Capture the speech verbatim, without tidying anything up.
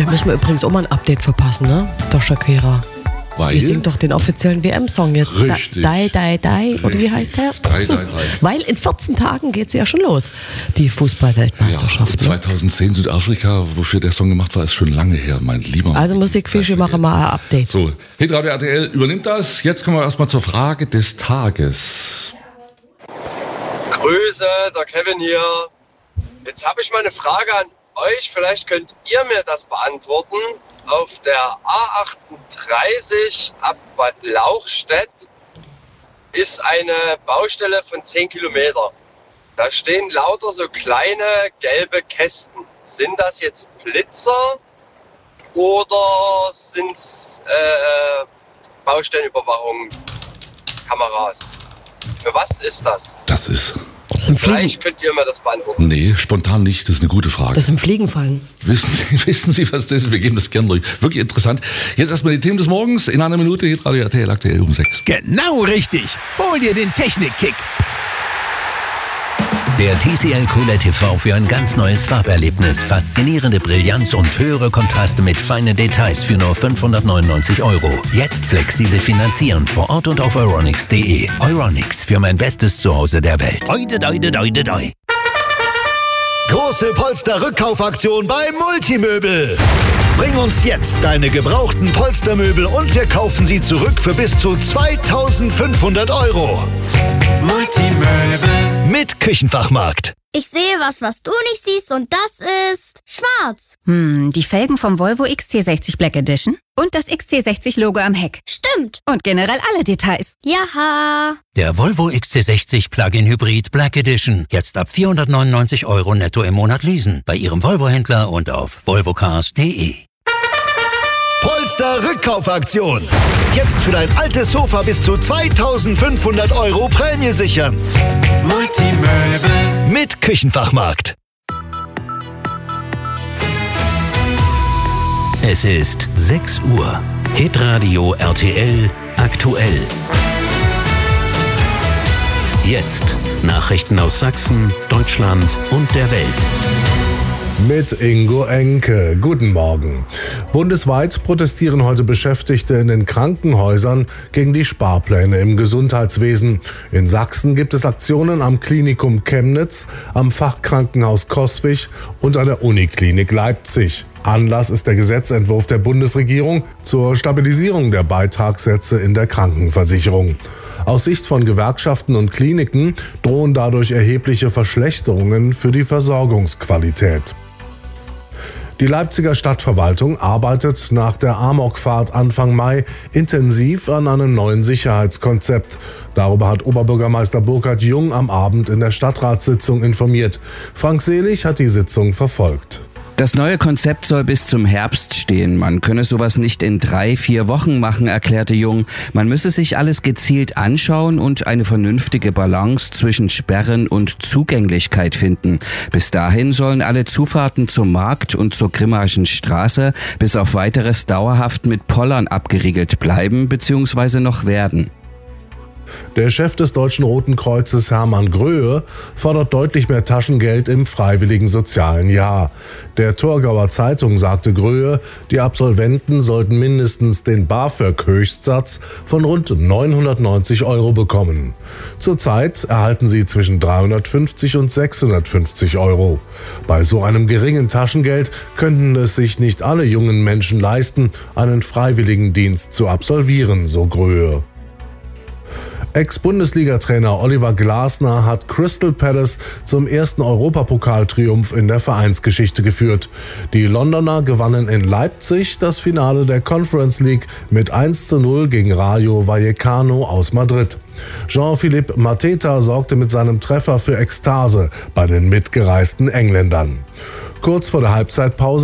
Der müssen wir übrigens auch mal ein Update verpassen, ne? Der Shakira. Weil? Die singt doch den offiziellen W M-Song jetzt. Richtig. Dai, dai, dai. Oder wie heißt der? Dai, dai, dai. Weil in vierzehn Tagen geht es ja schon los, die Fußball-Weltmeisterschaft. Ja, zweitautzehn Südafrika, wofür der Song gemacht war, ist schon lange her, mein lieber. Also Musikfische machen mal ein Update. So, Hitradio R T L übernimmt das. Jetzt kommen wir erstmal zur Frage des Tages. Grüße, der Kevin hier. Jetzt habe ich mal eine Frage an euch. Vielleicht könnt ihr mir das beantworten. Auf der A achtunddreißig ab Bad Lauchstädt ist eine Baustelle von zehn Kilometer. Da stehen lauter so kleine gelbe Kästen. Sind das jetzt Blitzer oder sind es äh, Baustellenüberwachung, Kameras? Für was ist das? Das ist... Das sind Fliegen. Vielleicht könnt ihr mir das beantworten. Nee, spontan nicht, das ist eine gute Frage. Das sind Fliegenfallen. Wissen Sie, wissen Sie, was das ist? Wir geben das gerne durch. Wirklich interessant. Jetzt erstmal die Themen des Morgens. In einer Minute Hitradio R T L aktuell um sechs. Genau richtig. Hol dir den Technik-Kick. Der T C L Cooled T V für ein ganz neues Farberlebnis. Faszinierende Brillanz und höhere Kontraste mit feinen Details für nur fünfhundertneunundneunzig Euro. Jetzt flexibel finanzieren vor Ort und auf euronics punkt de. Euronics, für mein bestes Zuhause der Welt. Oide, oide, oide, oide. Große Polster-Rückkaufaktion bei Multimöbel. Bring uns jetzt deine gebrauchten Polstermöbel und wir kaufen sie zurück für bis zu zweitausendfünfhundert Euro. Multimöbel mit Küchenfachmarkt. Ich sehe was, was du nicht siehst und das ist schwarz. Hm, die Felgen vom Volvo X C sechzig Black Edition und das X C sechzig Logo am Heck. Stimmt. Und generell alle Details. Jaha. Der Volvo X C sechzig Plug-in Hybrid Black Edition. Jetzt ab vierhundertneunundneunzig Euro netto im Monat leasen. Bei Ihrem Volvo-Händler und auf volvocars punkt de. Polster-Rückkaufaktion. Jetzt für dein altes Sofa bis zu zweitausendfünfhundert Euro Prämie sichern. Multimöbel mit Küchenfachmarkt. Es ist sechs Uhr. Hitradio R T L aktuell. Jetzt Nachrichten aus Sachsen, Deutschland und der Welt. Mit Ingo Enke. Guten Morgen. Bundesweit protestieren heute Beschäftigte in den Krankenhäusern gegen die Sparpläne im Gesundheitswesen. In Sachsen gibt es Aktionen am Klinikum Chemnitz, am Fachkrankenhaus Coswig und an der Uniklinik Leipzig. Anlass ist der Gesetzentwurf der Bundesregierung zur Stabilisierung der Beitragssätze in der Krankenversicherung. Aus Sicht von Gewerkschaften und Kliniken drohen dadurch erhebliche Verschlechterungen für die Versorgungsqualität. Die Leipziger Stadtverwaltung arbeitet nach der Amokfahrt Anfang Mai intensiv an einem neuen Sicherheitskonzept. Darüber hat Oberbürgermeister Burkhard Jung am Abend in der Stadtratssitzung informiert. Frank Selig hat die Sitzung verfolgt. Das neue Konzept soll bis zum Herbst stehen. Man könne sowas nicht in drei, vier Wochen machen, erklärte Jung. Man müsse sich alles gezielt anschauen und eine vernünftige Balance zwischen Sperren und Zugänglichkeit finden. Bis dahin sollen alle Zufahrten zum Markt und zur Grimmaschen Straße bis auf weiteres dauerhaft mit Pollern abgeriegelt bleiben bzw. noch werden. Der Chef des Deutschen Roten Kreuzes, Hermann Gröhe, fordert deutlich mehr Taschengeld im freiwilligen sozialen Jahr. Der Torgauer Zeitung sagte Gröhe, die Absolventen sollten mindestens den BAföG-Höchstsatz von rund neunhundertneunzig Euro bekommen. Zurzeit erhalten sie zwischen dreihundertfünfzig und sechshundertfünfzig Euro. Bei so einem geringen Taschengeld könnten es sich nicht alle jungen Menschen leisten, einen Freiwilligendienst zu absolvieren, so Gröhe. Ex-Bundesliga-Trainer Oliver Glasner hat Crystal Palace zum ersten Europapokaltriumph in der Vereinsgeschichte geführt. Die Londoner gewannen in Leipzig das Finale der Conference League mit eins zu null gegen Rayo Vallecano aus Madrid. Jean-Philippe Mateta sorgte mit seinem Treffer für Ekstase bei den mitgereisten Engländern. Kurz vor der Halbzeitpause